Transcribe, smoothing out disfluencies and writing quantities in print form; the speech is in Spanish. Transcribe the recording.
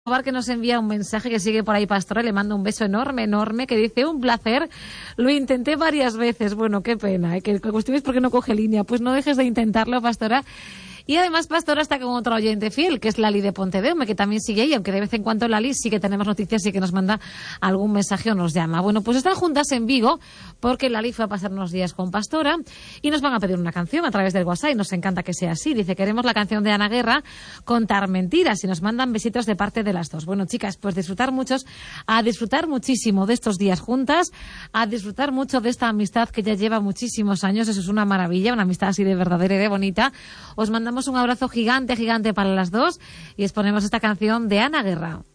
Que nos envía un mensaje que sigue por ahí, Pastora, le mando un beso enorme, enorme, que dice: un placer, lo intenté varias veces. Bueno, qué pena, que la cuestión es por qué no coge línea. Pues no dejes de intentarlo, Pastora. Y además, Pastora está con otro oyente fiel, que es Lali de Pontedeume, que también sigue ahí, aunque de vez en cuando Lali sí que tenemos noticias y que nos manda algún mensaje o nos llama. Bueno, pues están juntas en Vigo, porque Lali fue a pasar unos días con Pastora y nos van a pedir una canción a través del WhatsApp y nos encanta que sea así. Dice: queremos la canción de Ana Guerra, Contar Mentiras, y nos mandan besitos de parte de las dos. Bueno, chicas, pues a disfrutar muchísimo de estos días juntas, a disfrutar mucho de esta amistad que ya lleva muchísimos años. Eso es una maravilla, una amistad así de verdadera y de bonita. Os mandamos un abrazo gigante, gigante para las dos y exponemos esta canción de Ana Guerra.